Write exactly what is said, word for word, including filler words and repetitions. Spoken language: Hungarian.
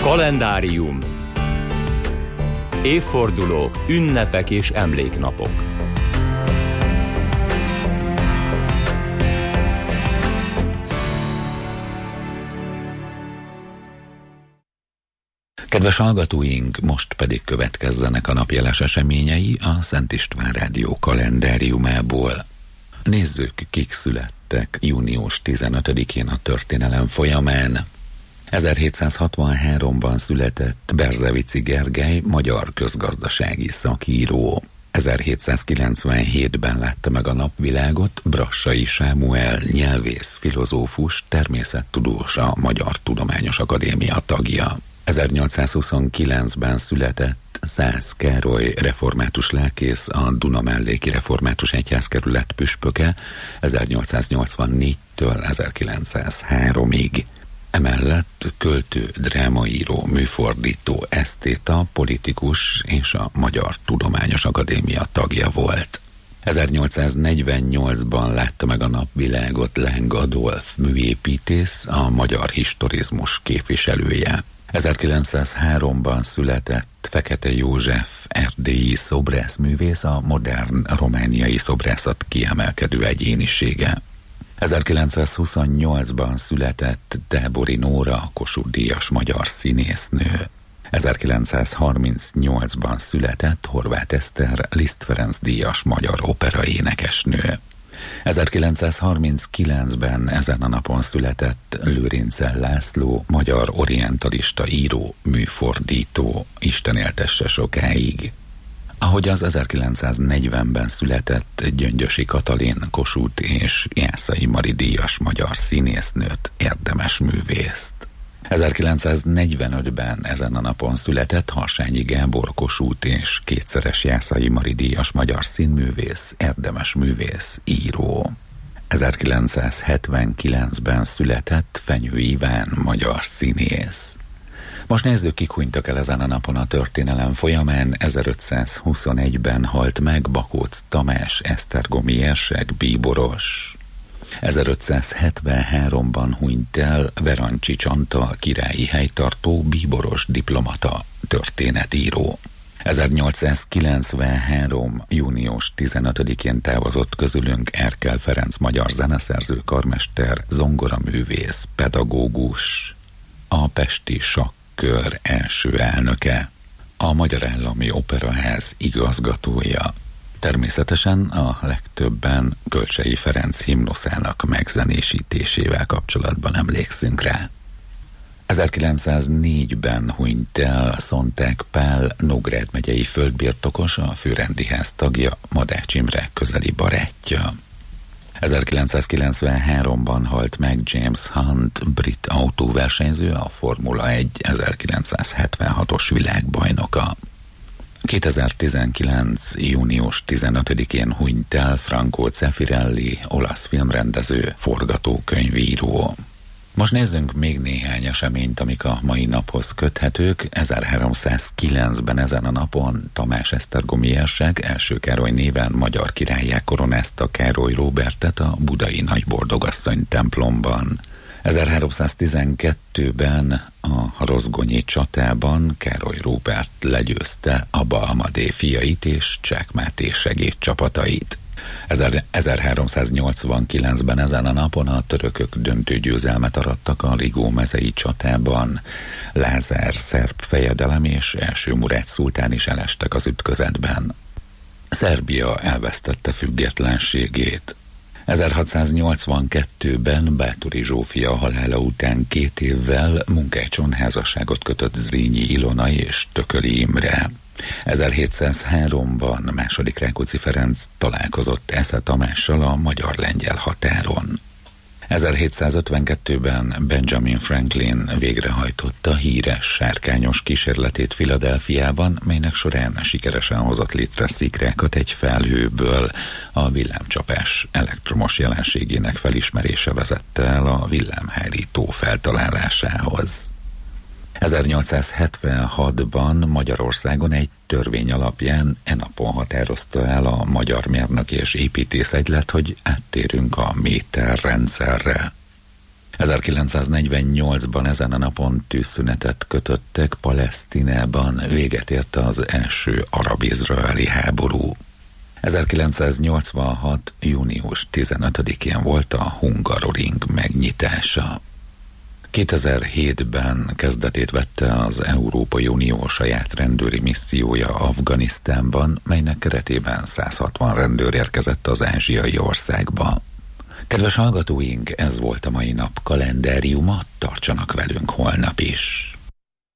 Kalendárium. Évfordulók, ünnepek és emléknapok. Kedves hallgatóink, most pedig következzenek a napjeles eseményei a Szent István Rádió kalendáriumából. Nézzük, kik születtek június tizenötödikén a történelem folyamán. ezerhétszázhatvanháromban született Berzevici Gergely, magyar közgazdasági szakíró. ezerhétszázkilencvenhétben látta meg a napvilágot Brassai Sámuel, nyelvész, filozófus, természettudós, a Magyar Tudományos Akadémia tagja. ezernyolcszázhuszonkilencben született Szász Károly, református lelkész, a Dunamelléki Református Egyházkerület püspöke ezernyolcszáznyolcvannégytől ezerkilencszázháromig. Emellett költő, drámaíró, műfordító, esztéta, politikus és a Magyar Tudományos Akadémia tagja volt. ezernyolcszáznegyvennyolcban látta meg a napvilágot Láng Adolf, műépítész, a magyar historizmus képviselője. ezerkilencszázháromban született Fekete József, erdélyi szobrászművész, a modern romániai szobrászat kiemelkedő egyénisége. ezerkilencszázhuszonnyolcban született Tábori Nóra, Kossuth-díjas magyar színésznő. ezerkilencszázharmincnyolcban született Horváth Eszter, Liszt Ferenc díjas magyar operaénekesnő. ezerkilencszázharminckilencben ezen a napon született Lőrincel László, magyar orientalista író, műfordító, Isten éltesse sokáig. Ahogy az ezerkilencszáznegyvenben született Gyöngyösi Katalin, Kossuth és Jászai Mari díjas magyar színésznőt, érdemes művészt. ezerkilencszáznegyvenötben ezen a napon született Harsányi Gábor, Kossuth és kétszeres Jászai Mari díjas magyar színművész, érdemes művész, író. ezerkilencszázhetvenkilencben született Fenyő Iván, magyar színész. Most nézzük, kik hunytak el ezen a napon a történelem folyamán. ezerötszázhuszonegyben halt meg Bakóc Tamás, esztergomi érsek, bíboros. ezerötszázhetvenháromban hunyt el Verancsics Antal, királyi helytartó, bíboros diplomata, történetíró. ezernyolcszázkilencvenhárom. június tizenötödikén távozott közülünk Erkel Ferenc, magyar zeneszerző, karmester, zongoraművész, pedagógus, a pesti sakkör első elnöke, a Magyar Állami Operaház igazgatója. Természetesen a legtöbben Kölcsey Ferenc himnuszának megzenésítésével kapcsolatban emlékszünk rá. ezerkilencszáznégyben hunyt el Szonták Pál, Nógrád megyei földbirtokos, a főrendiház tagja, Madács Imre közeli barátja. ezerkilencszázkilencvenháromban halt meg James Hunt, brit autóversenyző, a Formula egy ezerkilencszázhetvenhatos világbajnoka. kétezer-tizenkilenc. június tizenötödikén hunyt el Franco Zeffirelli, olasz filmrendező, forgatókönyvíró. Most nézzünk még néhány eseményt, amik a mai naphoz köthetők. ezerháromszázkilencben ezen a napon Tamás esztergomi érsek első Károly néven magyar királlyá koronázta Károly Róbertet a budai Nagyboldogasszony templomban. ezerháromszáztizenkettőben a rozgonyi csatában Károly Róbert legyőzte Aba Amadé fiait és Csák Máté segédcsapatait. ezerháromszáznyolcvankilencben ezen a napon a törökök döntő győzelmet arattak a Rigó mezei csatában. Lázár szerb fejedelem és első Murád szultán is elestek az ütközetben. Szerbia elvesztette függetlenségét. ezerhatszáznyolcvankettőben Báthori Zsófia halála után két évvel munkácson házasságot kötött Zrínyi Ilona és Tököli Imre. ezerhétszázháromban második Rákóczi Ferenc találkozott Esze Tamással a magyar-lengyel határon. ezerhétszázötvenkettőben Benjamin Franklin végrehajtotta híres sárkányos kísérletét Philadelphiában, melynek során sikeresen hozott létre szikrákat egy felhőből. A villámcsapás elektromos jelenségének felismerése vezette el a villámhárító feltalálásához. ezernyolcszázhetvenhatban Magyarországon egy törvény alapján e napon határozta el a Magyar Mérnök és Építész Egylet, hogy áttérünk a méterrendszerre. ezerkilencszáznegyvennyolcban ezen a napon tűzszünetet kötöttek Palesztinában, véget ért az első arab-izraeli háború. ezerkilencszáznyolcvanhat. június tizenötödikén volt a Hungaroring megnyitása. kétezer-hétben kezdetét vette az Európai Unió saját rendőri missziója Afganisztánban, melynek keretében száz hatvan rendőr érkezett az ázsiai országba. Kedves hallgatóink, ez volt a mai nap kalendáriuma, tartsanak velünk holnap is!